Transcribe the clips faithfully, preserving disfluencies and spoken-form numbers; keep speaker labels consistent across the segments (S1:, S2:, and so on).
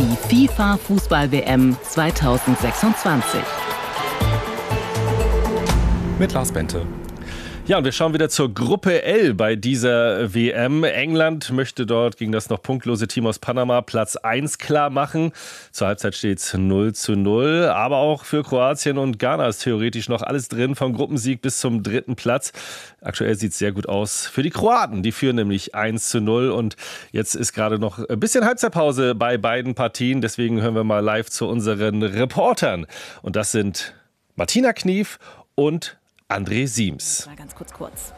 S1: Die FIFA-Fußball-W M zweitausendsechsundzwanzig.
S2: Mit Lars Bente.
S3: Ja, und wir schauen wieder zur Gruppe L bei dieser W M. England möchte dort gegen das noch punktlose Team aus Panama Platz eins klar machen. Zur Halbzeit steht es null zu null. Aber auch für Kroatien und Ghana ist theoretisch noch alles drin, vom Gruppensieg bis zum dritten Platz. Aktuell sieht es sehr gut aus für die Kroaten. Die führen nämlich eins zu null. Und jetzt ist gerade noch ein bisschen Halbzeitpause bei beiden Partien. Deswegen hören wir mal live zu unseren Reportern. Und das sind Martina Knief und André Siems.
S4: Mal ganz kurz, kurz.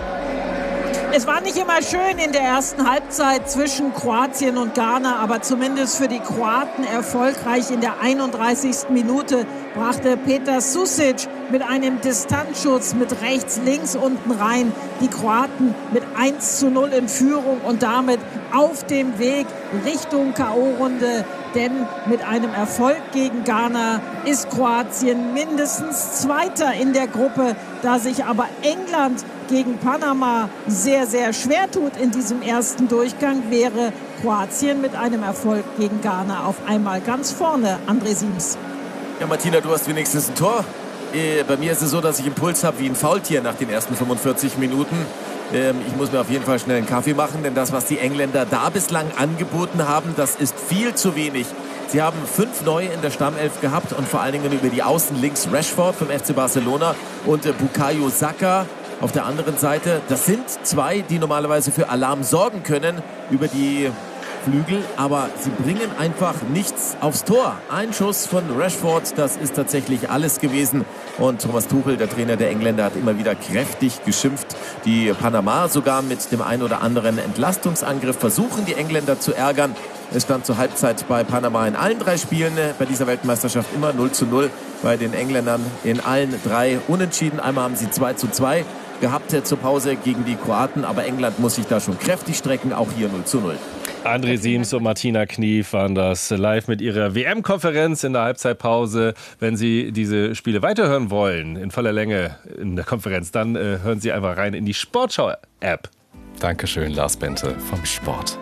S4: Es war nicht immer schön in der ersten Halbzeit zwischen Kroatien und Ghana, aber zumindest für die Kroaten erfolgreich. In der einunddreißigsten Minute brachte Petar Susic mit einem Distanzschuss mit rechts, links unten rein die Kroaten mit eins zu null in Führung und damit auf dem Weg Richtung K O-Runde. Denn mit einem Erfolg gegen Ghana ist Kroatien mindestens Zweiter in der Gruppe. Da sich aber England gegen Panama sehr, sehr schwer tut in diesem ersten Durchgang, wäre Kroatien mit einem Erfolg gegen Ghana auf einmal ganz vorne. André Siems.
S5: Ja, Martina, du hast wenigstens ein Tor. Äh, bei mir ist es so, dass ich einen Puls habe wie ein Faultier nach den ersten fünfundvierzig Minuten. Ähm, ich muss mir auf jeden Fall schnell einen Kaffee machen, denn das, was die Engländer da bislang angeboten haben, das ist viel zu wenig. Sie haben fünf neue in der Stammelf gehabt und vor allen Dingen über die Außen links Rashford vom F C Barcelona und äh, Bukayo Saka auf der anderen Seite. Das sind zwei, die normalerweise für Alarm sorgen können über die Flügel, aber sie bringen einfach nichts aufs Tor. Ein Schuss von Rashford, das ist tatsächlich alles gewesen. Und Thomas Tuchel, der Trainer der Engländer, hat immer wieder kräftig geschimpft. Die Panama sogar mit dem ein oder anderen Entlastungsangriff versuchen, die Engländer zu ärgern. Es stand zur Halbzeit bei Panama in allen drei Spielen bei dieser Weltmeisterschaft immer null zu null. Bei den Engländern in allen drei unentschieden. Einmal haben sie zwei zu zwei gehabt zur Pause gegen die Kroaten, aber England muss sich da schon kräftig strecken, auch hier null zu null.
S3: André Siems und Martina Knief waren das live mit ihrer W M-Konferenz in der Halbzeitpause. Wenn Sie diese Spiele weiterhören wollen, in voller Länge in der Konferenz, dann äh, hören Sie einfach rein in die Sportschau-App.
S2: Dankeschön, Lars Bente vom Sport.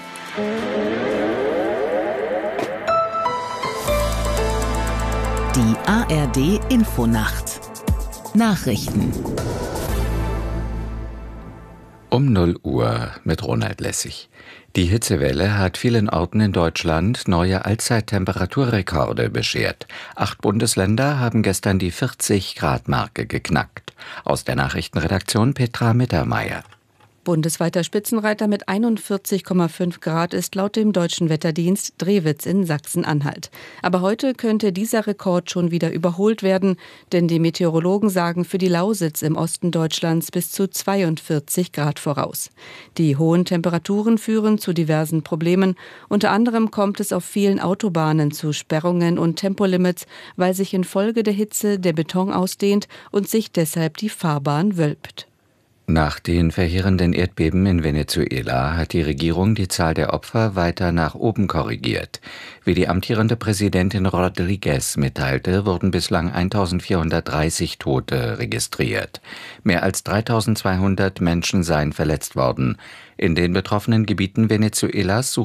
S1: Die A R D-Infonacht. Nachrichten.
S6: Um null Uhr mit Ronald Lessig. Die Hitzewelle hat vielen Orten in Deutschland neue Allzeittemperaturrekorde beschert. Acht Bundesländer haben gestern die vierzig-Grad-Marke geknackt. Aus der Nachrichtenredaktion Petra Mittermeier.
S7: Bundesweiter Spitzenreiter mit einundvierzig Komma fünf Grad ist laut dem Deutschen Wetterdienst Drewitz in Sachsen-Anhalt. Aber heute könnte dieser Rekord schon wieder überholt werden, denn die Meteorologen sagen für die Lausitz im Osten Deutschlands bis zu zweiundvierzig Grad voraus. Die hohen Temperaturen führen zu diversen Problemen. Unter anderem kommt es auf vielen Autobahnen zu Sperrungen und Tempolimits, weil sich infolge der Hitze der Beton ausdehnt und sich deshalb die Fahrbahn wölbt.
S6: Nach den verheerenden Erdbeben in Venezuela hat die Regierung die Zahl der Opfer weiter nach oben korrigiert. Wie die amtierende Präsidentin Rodriguez mitteilte, wurden bislang eintausendvierhundertdreißig Tote registriert. Mehr als dreitausendzweihundert Menschen seien verletzt worden. In den betroffenen Gebieten Venezuelas